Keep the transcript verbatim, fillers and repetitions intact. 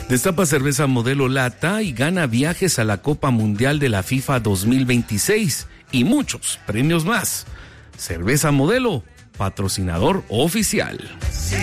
Destapa cerveza Modelo Lata y gana viajes a la Copa Mundial de la FIFA dos mil veintiséis y muchos premios más. Cerveza Modelo, patrocinador oficial.